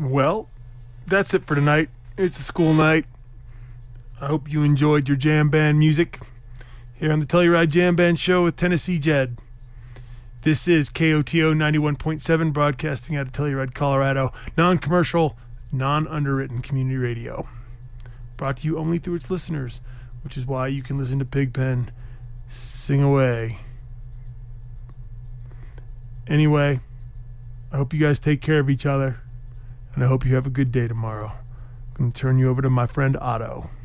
Well, that's it for tonight. It's a school night. I hope you enjoyed your jam band music here on the Telluride Jam Band Show with Tennessee Jed. This is KOTO 91.7 broadcasting out of Telluride, Colorado. Non-commercial, non-underwritten community radio. Brought to you only through its listeners, which is why you can listen to Pigpen sing away. Anyway, I hope you guys take care of each other, and I hope you have a good day tomorrow. I'm going to turn you over to my friend Otto.